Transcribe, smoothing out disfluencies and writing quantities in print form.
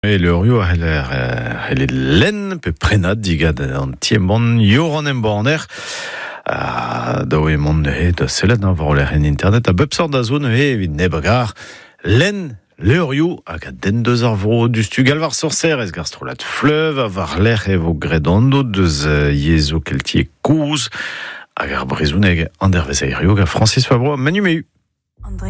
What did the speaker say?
Et le rio elle est len pe prenad digad an tiemon yoron en borner da oe mont he da selad an vor en internet a bepsor da zone he evit nebagar len le rio hag a den deus ar vro du stu galvar sur serres gar strolat fleuve a var l'er evo gredondo deus yezo keltier kouz hag ar brezouneg an dervezei rio ga Francis Fabro Manu Mehu.